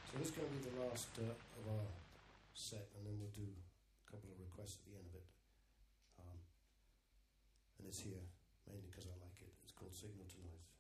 So this is going to be the last of our set, and then we'll do a couple of requests at the end of it. And it's here, mainly because I like it. It's called Signal to Noise.